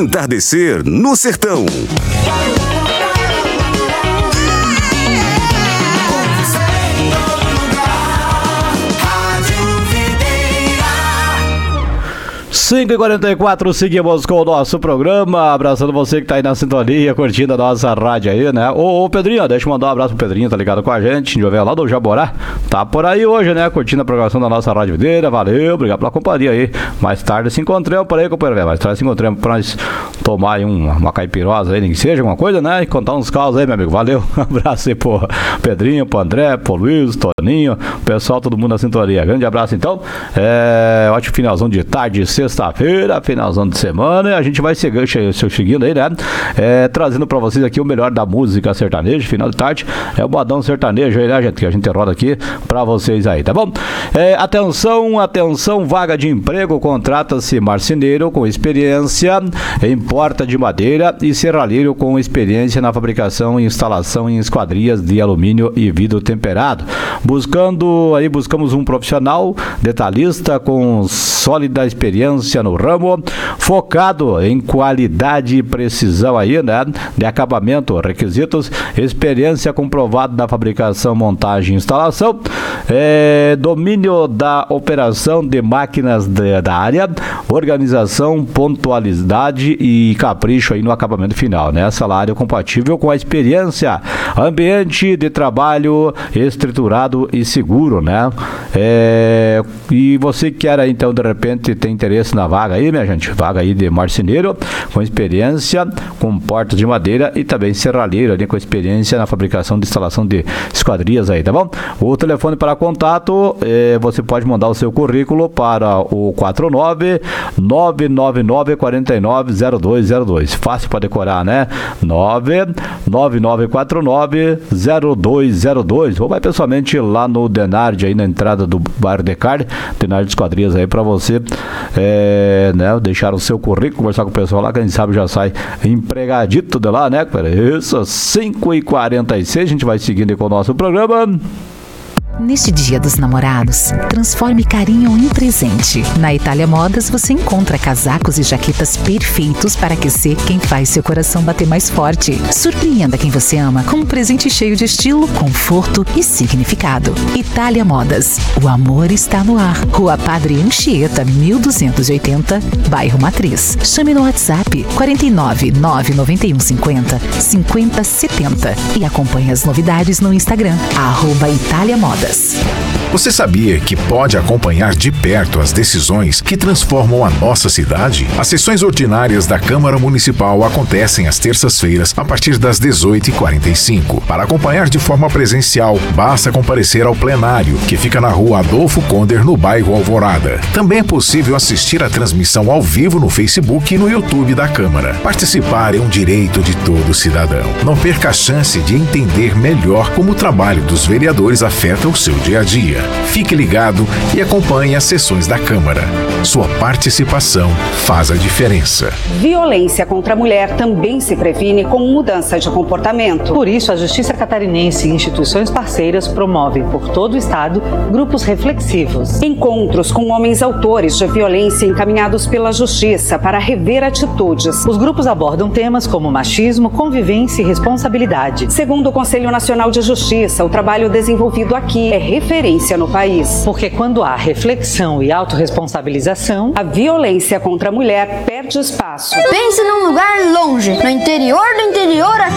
Entardecer no Sertão. Cinco e 44, seguimos com o nosso programa, abraçando você que tá aí na sintonia, curtindo a nossa rádio aí, né? Ô Pedrinho, deixa eu mandar um abraço pro Pedrinho, tá ligado com a gente, de lá do Jaborá, tá por aí hoje, né? Curtindo a programação da nossa Rádio Videira, valeu, obrigado pela companhia aí. Mais tarde se encontramos por aí, companheiro, mais tarde se encontramos pra nós tomar aí uma caipirosa aí, nem que seja, alguma coisa, né? E contar uns causos aí, meu amigo, valeu, um abraço aí pro Pedrinho, pro André, pro Luiz, Toninho, pessoal, todo mundo na sintonia, grande abraço então, ótimo finalzão de tarde, sexta-feira, finalzão de semana, e a gente vai seguindo aí, né? Trazendo pra vocês aqui o melhor da música sertaneja, final de tarde, é o modão sertanejo aí, né, gente? Que a gente roda aqui pra vocês aí, tá bom? Atenção, vaga de emprego, contrata-se marceneiro com experiência em porta de madeira e serralheiro com experiência na fabricação e instalação em esquadrias de alumínio e vidro temperado. Buscamos um profissional detalhista com sólida experiência no ramo, focado em qualidade e precisão aí, né, de acabamento, requisitos, experiência comprovada na fabricação, montagem e instalação, domínio da operação de máquinas da área, organização, pontualidade e capricho aí no acabamento final, né, salário compatível com a experiência, ambiente de trabalho estruturado e seguro, né, e você quer aí, então, de repente, tem interesse na vaga aí, minha gente, vaga aí de marceneiro com experiência com portas de madeira e também serralheiro ali com experiência na fabricação de instalação de esquadrias aí, tá bom? O telefone para contato, você pode mandar o seu currículo para o 49999490202, fácil para decorar, né? 999490202, ou vai pessoalmente lá no Denard aí na entrada do bairro Descartes, Denard Esquadrias aí para você né, deixar o seu currículo, conversar com o pessoal lá, que a gente sabe já sai empregadito de lá, né? Isso, 5h46, a gente vai seguindo com o nosso programa. Neste Dia dos Namorados, transforme carinho em presente. Na Itália Modas você encontra casacos e jaquetas perfeitos para aquecer quem faz seu coração bater mais forte. Surpreenda quem você ama com um presente cheio de estilo, conforto e significado. Itália Modas, o amor está no ar. Rua Padre Anchieta, 1280, bairro Matriz. Chame no WhatsApp 49 991 50 50 70 e acompanhe as novidades no Instagram, @Itália Modas. Você sabia que pode acompanhar de perto as decisões que transformam a nossa cidade? As sessões ordinárias da Câmara Municipal acontecem às terças-feiras a partir das 18h45. Para acompanhar de forma presencial, basta comparecer ao plenário, que fica na rua Adolfo Conder, no bairro Alvorada. Também é possível assistir a transmissão ao vivo no Facebook e no YouTube da Câmara. Participar é um direito de todo cidadão. Não perca a chance de entender melhor como o trabalho dos vereadores afeta o seu dia a dia. Fique ligado e acompanhe as sessões da Câmara. Sua participação faz a diferença. Violência contra a mulher também se previne com mudança de comportamento. Por isso, a Justiça Catarinense e instituições parceiras promovem por todo o estado grupos reflexivos. Encontros com homens autores de violência encaminhados pela Justiça para rever atitudes. Os grupos abordam temas como machismo, convivência e responsabilidade. Segundo o Conselho Nacional de Justiça, o trabalho desenvolvido aqui é referência no país. Porque quando há reflexão e autorresponsabilização, a violência contra a mulher perde espaço. Pense num lugar longe, no interior do interior.